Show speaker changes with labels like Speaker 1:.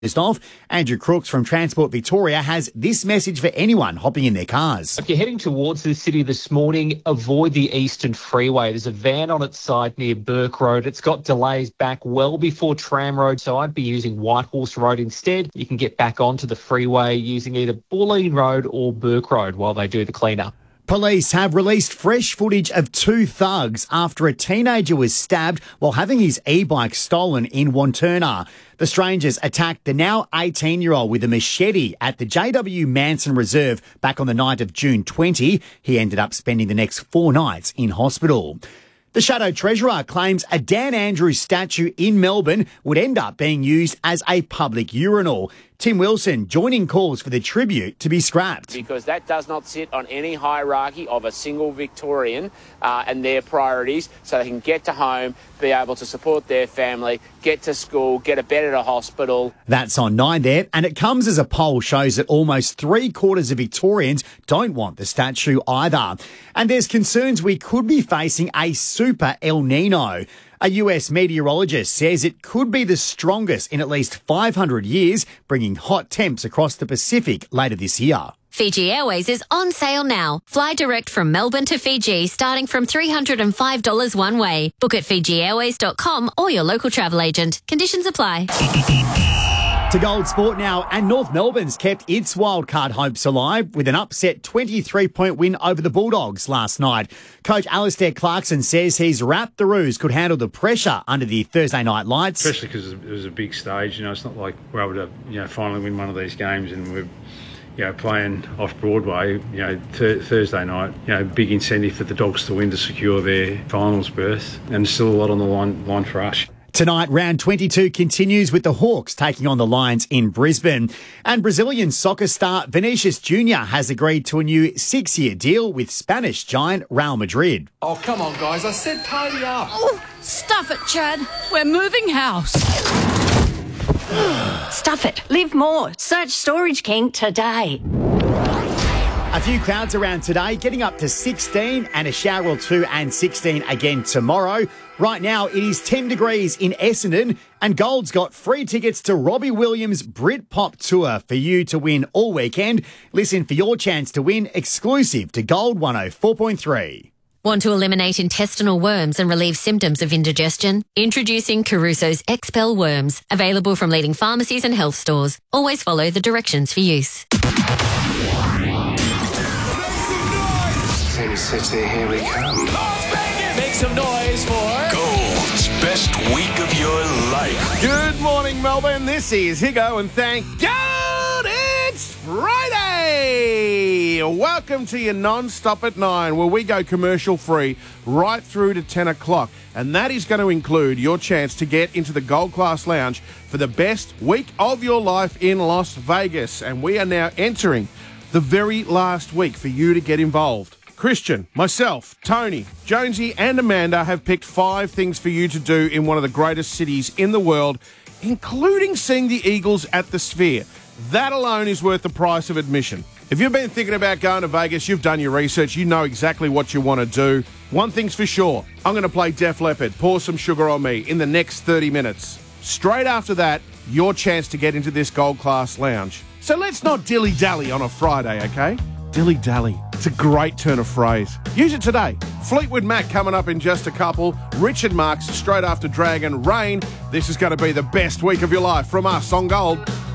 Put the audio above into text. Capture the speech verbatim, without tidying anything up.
Speaker 1: Off. Andrew Crooks from Transport Victoria has this message for anyone hopping in their cars.
Speaker 2: If you're heading towards the city this morning, avoid the Eastern Freeway. There's a van on its side near Burke Road. It's got delays back well before Tram Road, so I'd be using Whitehorse Road instead. You can get back onto the freeway using either Bulleen Road or Burke Road while they do the clean-up.
Speaker 1: Police have released fresh footage of two thugs after a teenager was stabbed while having his e-bike stolen in Wantirna. The strangers attacked the now eighteen-year-old with a machete at the J W Manson Reserve back on the night of June twentieth. He ended up spending the next four nights in hospital. The Shadow Treasurer claims a Dan Andrews statue in Melbourne would end up being used as a public urinal. Tim Wilson joining calls for the tribute to be scrapped.
Speaker 3: Because that does not sit on any hierarchy of a single Victorian uh, and their priorities, so they can get to home, be able to support their family, get to school, get a bed at a hospital.
Speaker 1: That's on Nine there, and it comes as a poll shows that almost three quarters of Victorians don't want the statue either. And there's concerns we could be facing a super El Nino. A U S meteorologist says it could be the strongest in at least five hundred years, bringing hot temps across the Pacific later this year.
Speaker 4: Fiji Airways is on sale now. Fly direct from Melbourne to Fiji starting from three hundred five dollars one way. Book at fiji airways dot com or your local travel agent. Conditions apply.
Speaker 1: To Gold Sport now, and North Melbourne's kept its wildcard hopes alive with an upset twenty-three point win over the Bulldogs last night. Coach Alistair Clarkson says he's wrapped the Roos could handle the pressure under the Thursday night lights.
Speaker 5: Especially because it was a big stage, you know, it's not like we're able to, you know, finally win one of these games and we're, you know, playing off Broadway, you know, th- Thursday night, you know, big incentive for the Dogs to win to secure their finals berth, and still a lot on the line, line for us.
Speaker 1: Tonight, round twenty-two continues with the Hawks taking on the Lions in Brisbane. And Brazilian soccer star Vinicius Junior has agreed to a new six-year deal with Spanish giant Real Madrid.
Speaker 6: Oh, come on, guys. I said tidy up.
Speaker 7: Oh, stuff it, Chad. We're moving house.
Speaker 8: Stuff it. Live more. Search Storage King today.
Speaker 1: A few clouds around today, getting up to sixteen, and a shower or two and sixteen again tomorrow. Right now, it is ten degrees in Essendon, and Gold's got free tickets to Robbie Williams' Britpop Tour for you to win all weekend. Listen for your chance to win exclusive to Gold one oh four point three.
Speaker 4: Want to eliminate intestinal worms and relieve symptoms of indigestion? Introducing Caruso's Expel Worms, available from leading pharmacies and health stores. Always follow the directions for use.
Speaker 9: City, here we come.
Speaker 6: Make some noise for
Speaker 9: Gold's best week of your life.
Speaker 10: Good morning, Melbourne. This is Higo, and thank God it's Friday. Welcome to your non-stop at nine, where we go commercial free right through to ten o'clock. And that is going to include your chance to get into the Gold Class Lounge for the best week of your life in Las Vegas. And we are now entering the very last week for you to get involved. Christian, myself, Tony, Jonesy and Amanda have picked five things for you to do in one of the greatest cities in the world, including seeing the Eagles at the Sphere. That alone is worth the price of admission. If you've been thinking about going to Vegas, you've done your research, you know exactly what you want to do. One thing's for sure, I'm going to play Def Leppard, Pour Some Sugar on Me, in the next thirty minutes. Straight after that, your chance to get into this Gold Class Lounge. So let's not dilly-dally on a Friday, okay? Dilly-dally. It's a great turn of phrase. Use it today. Fleetwood Mac coming up in just a couple. Richard Marx straight after Dragon. Rain. This is going to be the best week of your life from us on Gold.